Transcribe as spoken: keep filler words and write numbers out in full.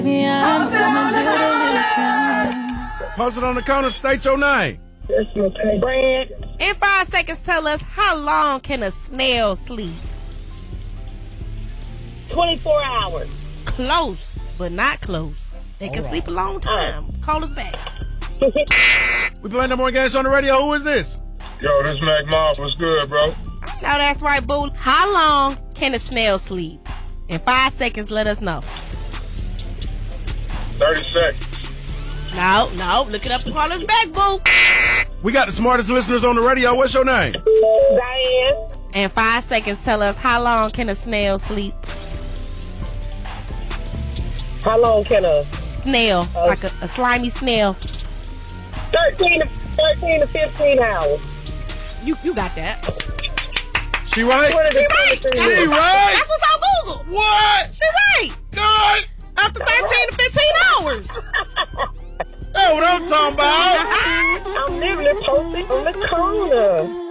Post it on the corner, state your name. Brad. In five seconds, tell us how long can a snail sleep? twenty-four hours. Close, but not close. They can sleep a long time. Call us back. We playing no more games on the radio. Who is this? Yo, this Mac Mob. What's good, bro? No, that's right, boo. How long can a snail sleep? In five seconds, let us know. thirty seconds. No, no. Look it up to call us back, boo. We got the smartest listeners on the radio. What's your name? Diane. In five seconds, tell us how long can a snail sleep? How long can a Snail, Uh, like a, a slimy snail. thirteen to thirteen to fifteen hours? You you got that. She right? What is She it? right. That's She what's on- right? That's what's on Google. What? She right. God. Up to thirteen to fifteen hours. That's what I'm talking about. I'm literally posted on the corner.